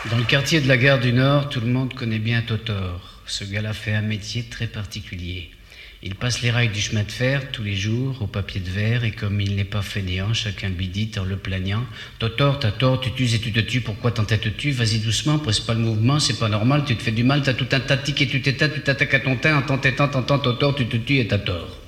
Dans le quartier de la gare du Nord, tout le monde connaît bien Totor. Ce gars-là fait un métier très particulier. Il passe les rails du chemin de fer tous les jours au papier de verre et comme il n'est pas fainéant, chacun lui dit en le plaignant: Totor, t'as tort, tu tues et tu te tues, pourquoi t'entêtes-tu? Vas-y doucement, presse pas le mouvement, c'est pas normal, tu te fais du mal, t'as tout un tas de tics et tu t'éteins, tu t'attaques à ton teint, en t'entêtant, t'entends Totor, tu te tues et t'as tort.